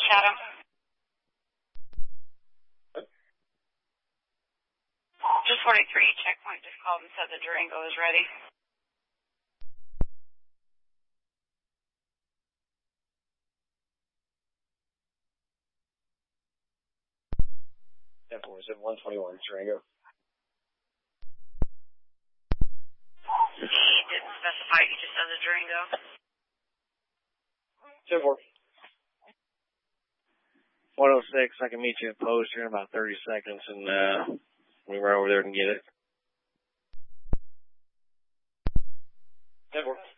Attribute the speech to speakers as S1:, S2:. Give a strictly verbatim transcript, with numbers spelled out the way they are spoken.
S1: Chatham. Just forty-three, checkpoint just called and said the Durango is ready.
S2: ten four seven one twenty-one, Durango.
S1: He didn't specify, he just said the Durango.
S2: ten four.
S3: one oh six, I can meet you at post here in about thirty seconds, and uh, we run over there and get it.
S2: ten four.